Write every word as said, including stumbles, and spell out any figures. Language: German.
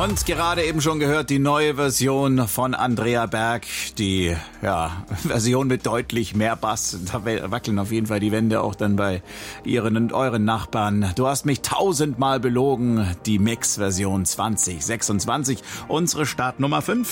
Und gerade eben schon gehört die neue Version von Andrea Berg, die ja, Version mit deutlich mehr Bass. Da wackeln auf jeden Fall die Wände auch dann bei ihren und euren Nachbarn. Du hast mich tausendmal belogen, die Mix-Version zwanzig sechsundzwanzig, unsere Startnummer fünf.